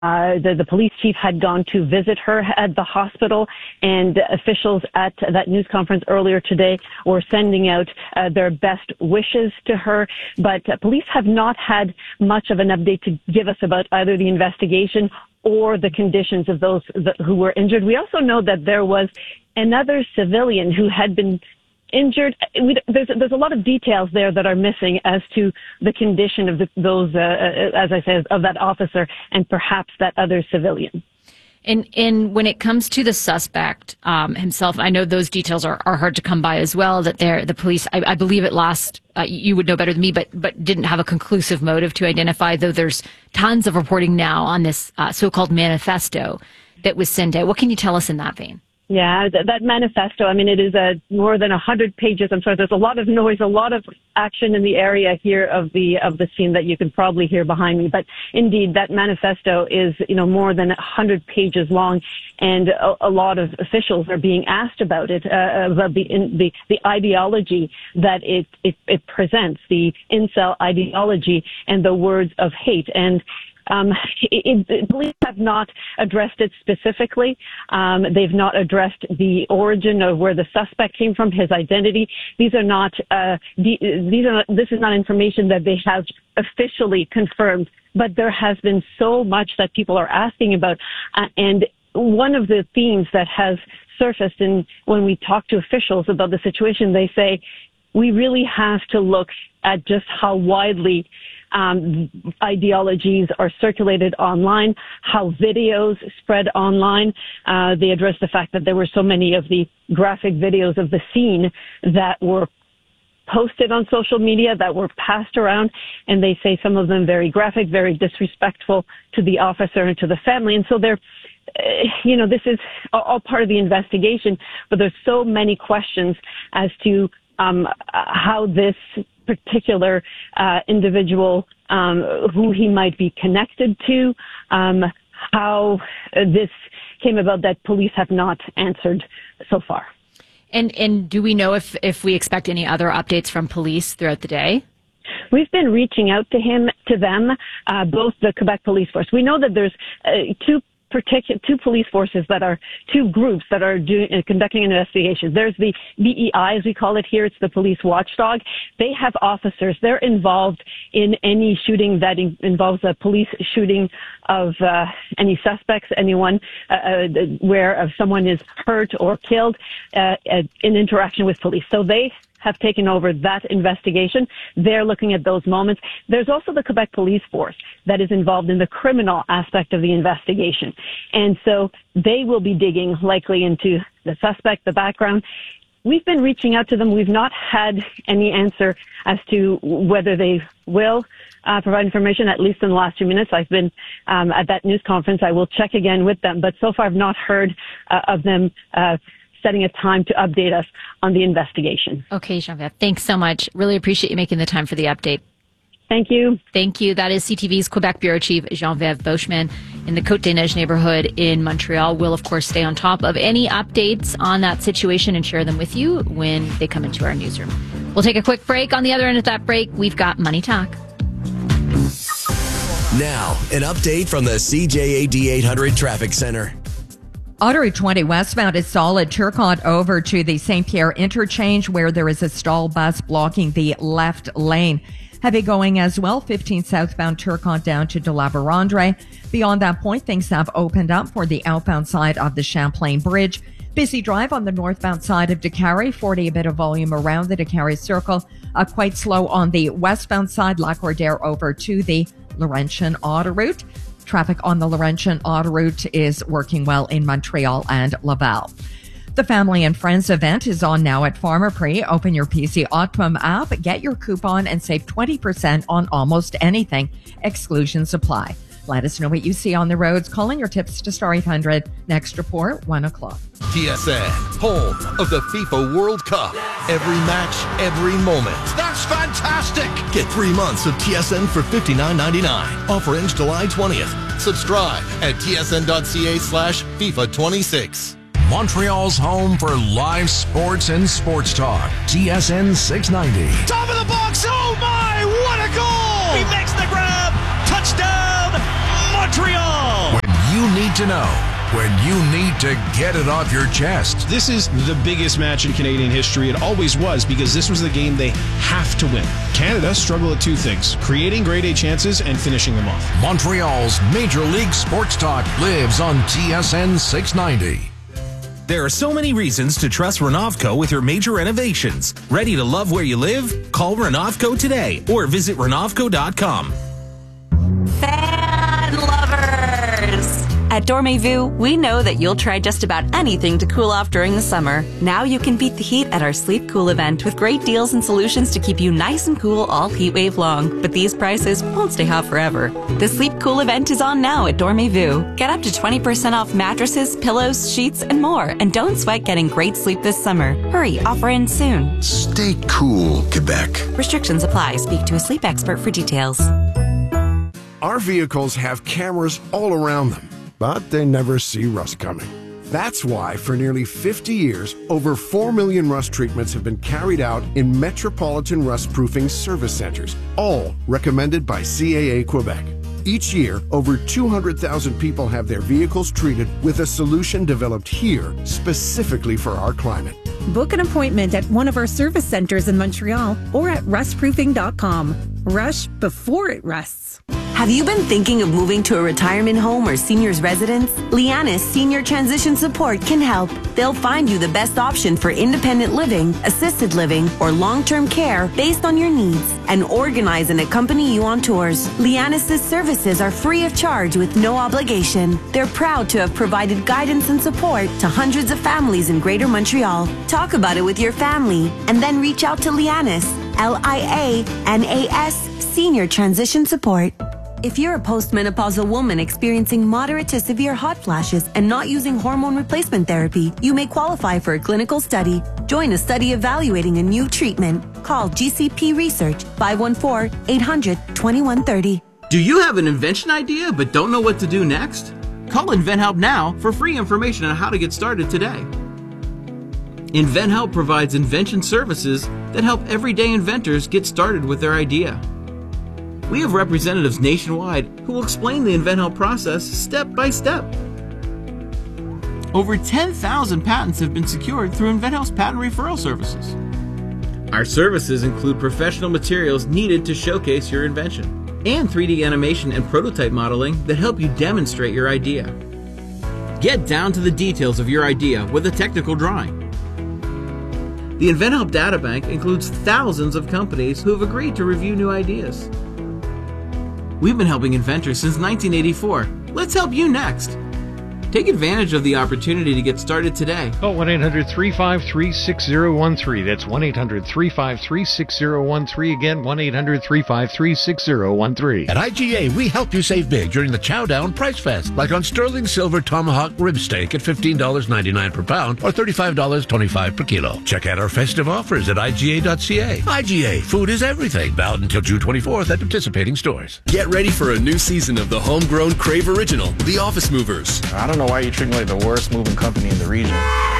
The police chief had gone to visit her at the hospital, and officials at that news conference earlier today were sending out their best wishes to her. But police have not had much of an update to give us about either the investigation or the conditions of those who were injured. We also know that there was another civilian who had been injured. There's a lot of details there that are missing as to the condition of those, as I said, of that officer and perhaps that other civilian. And when it comes to the suspect himself, I know those details are hard to come by as well, that the police, I believe at last, you would know better than me, but didn't have a conclusive motive to identify, though there's tons of reporting now on this so-called manifesto that was sent out. What can you tell us in that vein? Yeah, that manifesto, I mean, it is more than 100 pages. I'm sorry, there's a lot of noise, a lot of action in the area here of the scene that you can probably hear behind me. But indeed, that manifesto is, more than 100 pages long, and a lot of officials are being asked about it, about the ideology that it presents, the incel ideology and the words of hate. And police have not addressed it specifically. They've not addressed the origin of where the suspect came from, his identity. This is not information that they have officially confirmed, but there has been so much that people are asking about. And one of the themes that has surfaced when we talk to officials about the situation, they say, we really have to look at just how widely ideologies are circulated online, how videos spread online. They address the fact that there were so many of the graphic videos of the scene that were posted on social media, that were passed around, and they say some of them very graphic, very disrespectful to the officer and to the family. And so they're this is all part of the investigation, but there's so many questions as to how this particular individual, who he might be connected to, how this came about that police have not answered so far. And do we know if we expect any other updates from police throughout the day? We've been reaching out to them, both the Quebec Police Force. We know that there's two police forces two groups that are conducting an investigation. There's the BEI, as we call it here. It's the police watchdog. They have officers. They're involved in any shooting that involves a police shooting of any suspects, anyone where someone is hurt or killed in interaction with police. So they have taken over that investigation. They're looking at those moments. There's also the Quebec Police Force that is involved in the criminal aspect of the investigation. And so they will be digging likely into the suspect, the background. We've been reaching out to them. We've not had any answer as to whether they will provide information, at least in the last 2 minutes. I've been at that news conference. I will check again with them, but so far I've not heard of them setting a time to update us on the investigation. Okay, Geneviève, thanks so much. Really appreciate you making the time for the update. Thank you. Thank you. That is CTV's Quebec Bureau Chief Geneviève Beauchemin in the Côte-des-Neiges neighborhood in Montreal. We'll, of course, stay on top of any updates on that situation and share them with you when they come into our newsroom. We'll take a quick break. On the other end of that break, we've got Money Talk. Now, an update from the CJAD 800 Traffic Center. Autoroute 20 westbound is solid. Turcotte over to the St. Pierre interchange where there is a stall bus blocking the left lane. Heavy going as well. 15 southbound Turcotte down to De La Vérendrye. Beyond that point, things have opened up for the outbound side of the Champlain Bridge. Busy drive on the northbound side of Décarie. 40 a bit of volume around the Décarie Circle. Quite slow on the westbound side. Lacordaire over to the Laurentian Autoroute. Traffic on the Laurentian Autoroute is working well in Montreal and Laval. The Family and Friends event is on now at Pharmaprix. Open your PC Optimum app, get your coupon, and save 20% on almost anything. Exclusions apply. Let us know what you see on the roads. Calling your tips to Star 800. Next report, 1 o'clock. TSN, home of the FIFA World Cup. Every match, every moment. That's fantastic! Get 3 months of TSN for $59.99. Offer ends July 20th. Subscribe at tsn.ca/FIFA26. Montreal's home for live sports and sports talk. TSN 690. Top of the box. Oh my, what a goal! He makes the grab. Touchdown, Montreal. When you need to know, when you need to get it off your chest. This is the biggest match in Canadian history. It always was, because this was the game they have to win. Canada struggle at two things: creating grade A chances and finishing them off. Montreal's Major League Sports Talk lives on TSN 690. There are so many reasons to trust Renovco with your major renovations. Ready to love where you live? Call Renovco today or visit Renovco.com. Fan lovers! At Dormez-vous, we know that you'll try just about anything to cool off during the summer. Now you can beat the heat at our Sleep Cool event with great deals and solutions to keep you nice and cool all heat wave long. But these prices won't stay hot forever. The Sleep Cool event is on now at Dormez-vous. Get up to 20% off mattresses, pillows, sheets, and more. And don't sweat getting great sleep this summer. Hurry, offer ends soon. Stay cool, Quebec. Restrictions apply. Speak to a sleep expert for details. Our vehicles have cameras all around them, but they never see rust coming. That's why for nearly 50 years, over 4 million rust treatments have been carried out in metropolitan rust-proofing service centers, all recommended by CAA Quebec. Each year, over 200,000 people have their vehicles treated with a solution developed here specifically for our climate. Book an appointment at one of our service centers in Montreal or at rustproofing.com. Rush before it rusts. Have you been thinking of moving to a retirement home or senior's residence? Lianis Senior Transition Support can help. They'll find you the best option for independent living, assisted living, or long-term care based on your needs and organize and accompany you on tours. Lianis' services are free of charge with no obligation. They're proud to have provided guidance and support to hundreds of families in Greater Montreal. Talk about it with your family and then reach out to Lianis, Lianas Senior Transition Support. If you're a postmenopausal woman experiencing moderate to severe hot flashes and not using hormone replacement therapy, you may qualify for a clinical study. Join a study evaluating a new treatment. Call GCP Research 514-800-2130. Do you have an invention idea but don't know what to do next? Call InventHelp now for free information on how to get started today. InventHelp provides invention services that help everyday inventors get started with their idea. We have representatives nationwide who will explain the InventHelp process step by step. Over 10,000 patents have been secured through InventHelp's patent referral services. Our services include professional materials needed to showcase your invention and 3D animation and prototype modeling that help you demonstrate your idea. Get down to the details of your idea with a technical drawing. The InventHelp Databank includes thousands of companies who have agreed to review new ideas. We've been helping inventors since 1984. Let's help you next. Take advantage of the opportunity to get started today. Call 1-800-353-6013. That's 1-800-353-6013. Again, 1-800-353-6013. At IGA, we help you save big during the Chow Down Price Fest, like on sterling silver tomahawk rib steak at $15.99 per pound or $35.25 per kilo. Check out our festive offers at IGA.ca. IGA, food is everything. Valid until June 24th at participating stores. Get ready for a new season of the homegrown Crave Original, The Office Movers. I don't know why you treat me like the worst moving company in the region.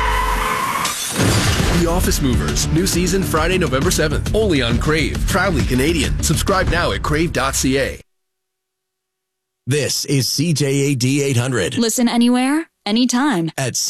The Office Movers. New season Friday, November 7th. Only on Crave. Proudly Canadian. Subscribe now at crave.ca. This is CJAD 800. Listen anywhere, anytime. At